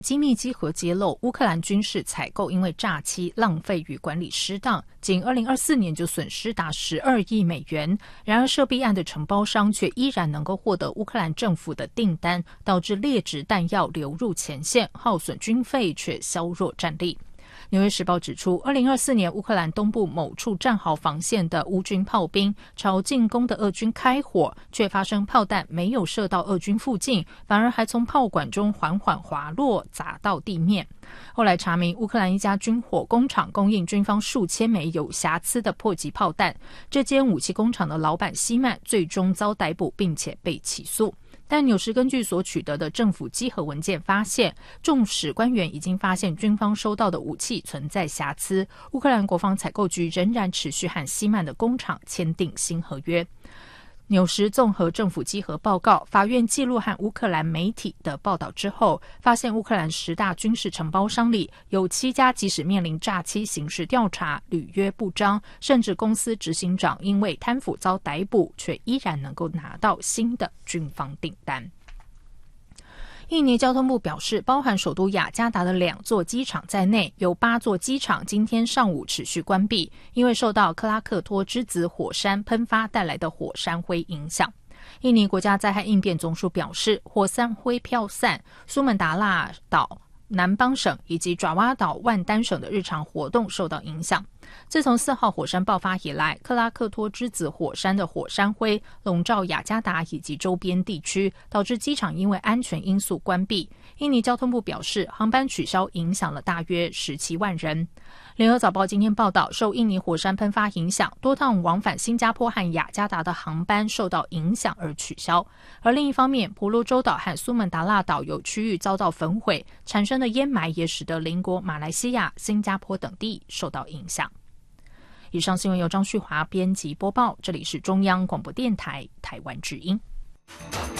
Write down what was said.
机密稽核揭露，乌克兰军事采购因为诈欺、浪费与管理失当，仅2024年就损失达12亿美元。然而，涉弊案的承包商却依然能够获得乌克兰政府的订单，导致劣质弹药流入前线，耗损军费却削弱战力。纽约时报指出，2024年乌克兰东部某处战壕防线的乌军炮兵朝进攻的俄军开火，却发生炮弹没有射到俄军附近，反而还从炮管中缓缓滑落，砸到地面。后来查明，乌克兰一家军火工厂供应军方数千枚有瑕疵的迫击炮弹，这间武器工厂的老板希曼最终遭逮捕，并且被起诉。但纽时根据所取得的政府稽核文件发现，纵使官员已经发现军方收到的武器存在瑕疵，乌克兰国防采购局仍然持续和希曼的工厂签订新合约。纽时综合政府稽核报告，法院记录和乌克兰媒体的报道之后，发现乌克兰10大军事承包商里有7家即使面临诈欺刑事调查、履约不彰，甚至公司执行长因为贪腐遭逮捕，却依然能够拿到新的军方订单。印尼交通部表示，包含首都雅加达的2座机场在内，有8座机场今天上午持续关闭，因为受到克拉克托之子火山喷发带来的火山灰影响。印尼国家灾害应变总署表示，火山灰飘散，苏门答腊岛、南邦省以及爪哇岛万丹省的日常活动受到影响。自从4号火山爆发以来，克拉克托之子火山的火山灰笼罩雅加达以及周边地区，导致机场因为安全因素关闭。印尼交通部表示，航班取消影响了大约17万人。联合早报今天报道，受印尼火山喷发影响，多趟往返新加坡和雅加达的航班受到影响而取消。而另一方面，婆罗洲岛和苏门答腊岛有区域遭到焚毁，产生的烟霾也使得邻国马来西亚、新加坡等地受到影响。以上新闻由张旭华编辑播报，这里是中央广播电台台湾之音。